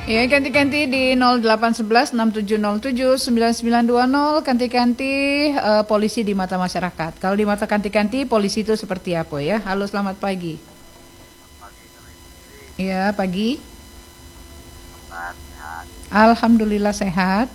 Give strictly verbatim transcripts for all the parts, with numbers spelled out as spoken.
Ya, ganti-ganti di nol delapan satu satu enam tujuh nol tujuh sembilan sembilan dua nol, ganti-ganti uh, polisi di mata masyarakat. Kalau di mata ganti-ganti polisi itu seperti apa ya? Halo, selamat pagi. Iya, pagi. Alhamdulillah sehat.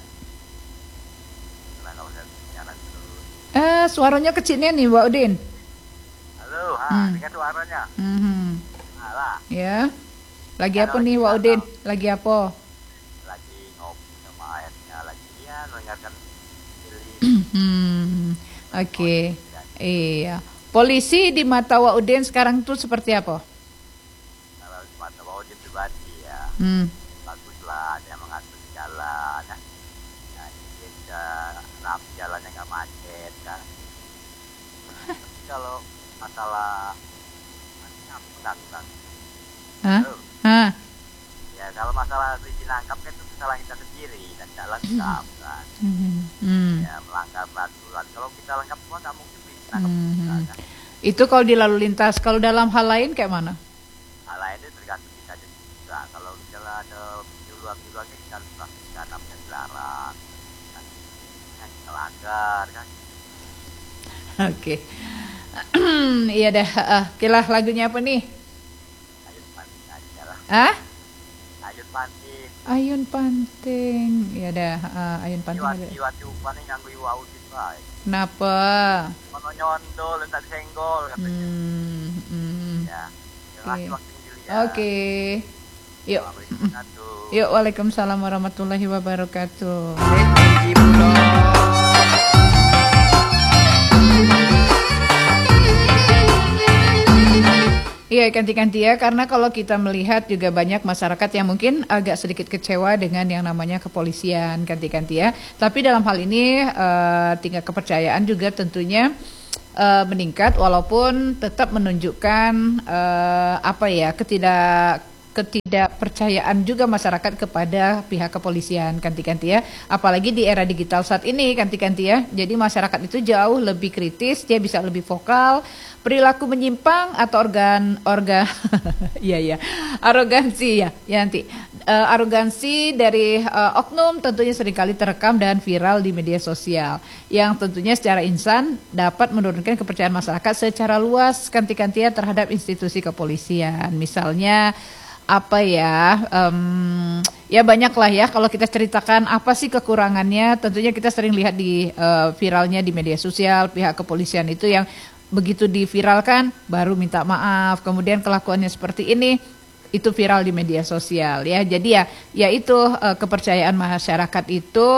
Eh, suaranya kecilnya nih, Mbak Udin. Halo, ha, Hmm. dengar suaranya. Hmm. Alah, Ya. Lagi apa Kalau nih, kita Mbak Udin? tahu- Lagi apa? lagi ngopi sama ayatnya lagi ya mendengarkan film. Hmm. Oke. Iya. Polisi di mata Mbak Udin sekarang tuh seperti apa? Kalau di mata bawah dia pribadi ya, Hmm. baguslah ada yang mengatur jalan. Ya, ya dia bisa rapi jalannya nggak macet kan. Tapi kalau masalah enggak, enggak. Hah? Halo. Hah? Ya kalau masalah polisi nangkap kan itu kesalahan kita sendiri dan jalan lengkap kan. Hmm. Hmm. Ya melanggar peraturan. Kalau kita lengkap semua nggak mungkin polisi nangkap Hmm. kita kan. Itu kalau di lalu lintas. Kalau dalam hal lain kayak mana? Hal lainnya tergantung kita juga. Kalau misalnya ada penyuluhan-penyuluhannya kita harus pastikan apa yang dilarang. Kan, kan kita langgar kan. Oke. Iya dah. Uh, Kilah lagunya apa nih? Ayun panting aja lah. Ah? Ayun panting. Ayun Panting. Iya dah. Uh, Ayun Panting. Iwat ada. iwat upah nih nganggu iwa udit baik. Kenapa? Mau nyondol entar senggol katanya. Hmm. Hmm. Ya. Terima kasih Oke. waktunya dulu ya. Oke. Yuk. Assalamualaikum warahmatullahi Yuk, waalaikumsalam warahmatullahi wabarakatuh. Iya, ganti-ganti ya, karena kalau kita melihat juga banyak masyarakat yang mungkin agak sedikit kecewa dengan yang namanya kepolisian, ganti-ganti ya. Tapi dalam hal ini eh, tingkat kepercayaan juga tentunya eh, meningkat, walaupun tetap menunjukkan eh, apa ya ketidak ketidakpercayaan juga masyarakat kepada pihak kepolisian, ganti-ganti ya. Apalagi di era digital saat ini, ganti-ganti ya. Jadi masyarakat itu jauh lebih kritis, dia bisa lebih vokal. Perilaku menyimpang atau organ organ iya ya arogansi ya ya nanti uh, arogansi dari uh, oknum tentunya seringkali terekam dan viral di media sosial yang tentunya secara insan dapat menurunkan kepercayaan masyarakat secara luas ganti-gantian terhadap institusi kepolisian. Misalnya apa ya um, ya banyak lah ya kalau kita ceritakan apa sih kekurangannya, tentunya kita sering lihat di uh, viralnya di media sosial pihak kepolisian itu yang begitu diviralkan baru minta maaf, kemudian kelakuannya seperti ini itu viral di media sosial ya. Jadi ya yaitu uh, kepercayaan masyarakat itu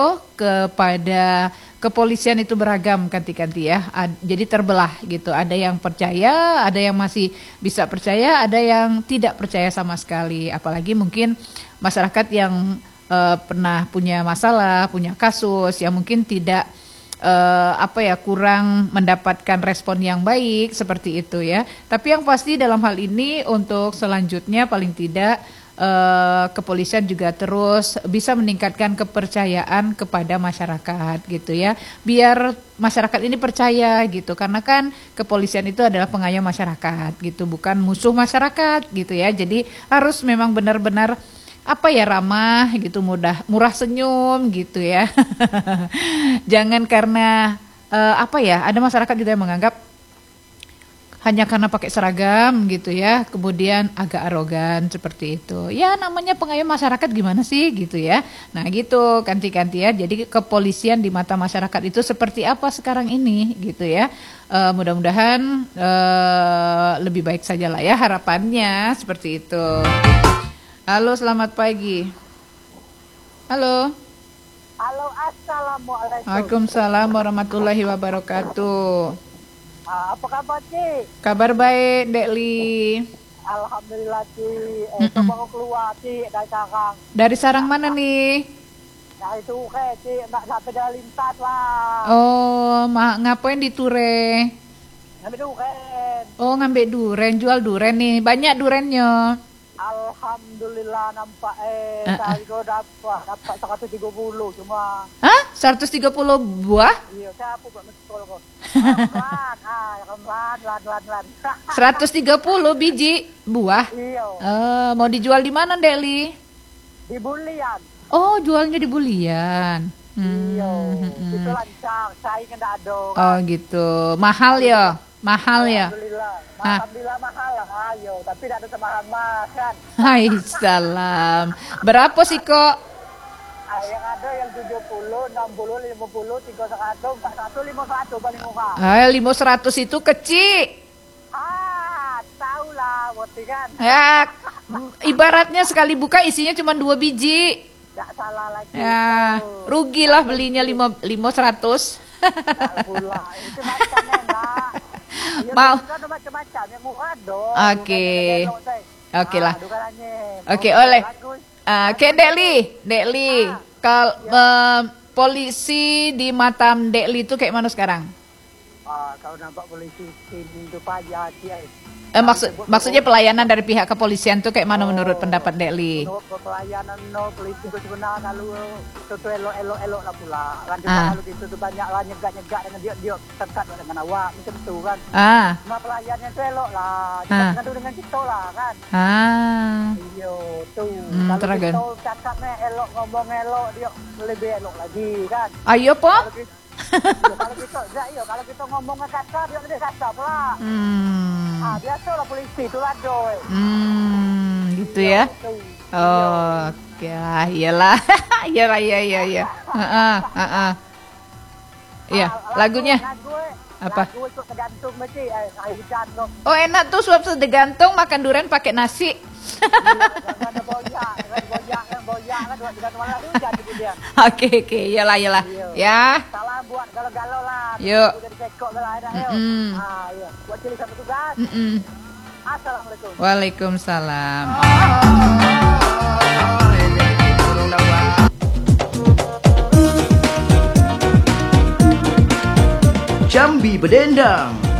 kepada kepolisian itu beragam ganti-ganti ya. Ad, jadi terbelah gitu. Ada yang percaya, ada yang masih bisa percaya, ada yang tidak percaya sama sekali. Apalagi mungkin masyarakat yang uh, pernah punya masalah, punya kasus yang mungkin tidak Uh, apa ya kurang mendapatkan respon yang baik seperti itu ya. Tapi yang pasti dalam hal ini untuk selanjutnya paling tidak uh, kepolisian juga terus bisa meningkatkan kepercayaan kepada masyarakat gitu ya. Biar masyarakat ini percaya gitu, karena kan kepolisian itu adalah pengayom masyarakat gitu, bukan musuh masyarakat gitu ya. Jadi harus memang benar-benar apa ya ramah gitu, mudah murah senyum gitu ya. Jangan karena uh, apa ya ada masyarakat juga yang menganggap hanya karena pakai seragam gitu ya kemudian agak arogan seperti itu ya. Namanya pengayom masyarakat gimana sih gitu ya. Nah gitu ganti-ganti ya. Jadi kepolisian di mata masyarakat itu seperti apa sekarang ini gitu ya. Uh, mudah-mudahan uh, lebih baik saja lah ya harapannya seperti itu. Halo, selamat pagi. Halo. Halo, assalamualaikum. Waalaikumsalam warahmatullahi wabarakatuh. Ah, apa kabar, Ci? Kabar baik, Dek Li. Alhamdulillah, Ci. Eh, Mm-mm. baru keluar, Ci, dari Sarang. Dari Sarang mana nih? Dari Ture, Ci. Nak sampai jalan lintas lah. Oh, ma ngapain di Ture? Ngambil duren. Oh, ngambil duren, jual duren nih. Banyak durennya. Alhamdulillah nampak eh Ah, ah. saya uh, dapat dapat seratus tiga puluh cuma Hah? seratus tiga puluh buah? iya saya apa buat betul kok. Pelan, ah, pelan, pelan, pelan, pelan. seratus tiga puluh biji buah. Iya. Eh, mau dijual di mana, Dek Li? di bulian. Oh, jualnya di bulian. Iya, Hmm. itu lancar, saingan ndak ada. Oh gitu, mahal ya, mahal ya. Alhamdulillah, Ah. alhamdulillah mahal lah, ayo, tapi tidak ada semahal mah kan. Hai salam. Berapa sih kok? Ah, yang ada yang tujuh puluh, enam puluh, lima puluh, tiga ratus, empat ratus, lima ratus paling murah. Ah, lima ratus itu kecil. Ah, tahu lah, berarti kan. Ya, ibaratnya sekali buka isinya cuma dua biji. Tidak salah lagi. Ya, rugilah belinya lima lima seratus. Tidak pula, itu macam enak. Ya, Mau. Kan ada macam-macam yang murah dong. Oke. Bukan yang belok, say. Oke lah. Ah, dukanannya. Oke, Bagus, oleh. bagus. Ah, Oke, Dekli, Dekli. Kal em, polisi di Matam Dekli itu kayak mana sekarang? Ah, kalau nampak polisi sini itu pajak hati. Eh, maksud maksudnya pelayanan dari pihak kepolisian tuh kayak mana menurut pendapat Dekli? Menurut pelayanan no polisi itu sebenarnya kalau itu tuh elok elok elok lah pula. Kan juga Ah. kalau gitu tuh banyak lah nyegak nyegak dengan dia dia terkat dengan awak macam tu kan. Ah, Cuma pelayannya tuh elok lah. Kita Ah. ngadu dengan kita lah kan. ah, Iyo tuh. Hmm, kalau teragan. kita cakapnya elok ngomong elok dia lebih elok lagi kan. ayo po? Kalau kita, ya, kalau kita enggak iya kalau kita ngomongnya kasar dia lebih kasar pula. Hmm, Ah biasa lah polisi itu lah doy. hmm, gitu ya? Oh, oke, ah, iyalah, iyalah, iya, iya, iya. Heeh, heeh. Iya, lagunya Lagu, apa? Lagu itu tergantung mesti eh, air hujan kok. Oh enak tuh suap sedegantung makan durian pakai nasi. Jangan ada boyak, jangan boyak, jangan boyak kan buat dengan malam hujan itu dia. Oke oke, iyalah iyalah. Ya, Salam buat galau-galau lah. Yuk. Udah dicekok lah ada yuk. Mm-mm. Ah iya, buat cili sama tugas. mm-mm. Assalamualaikum. Waalaikumsalam. Jambi Bedendang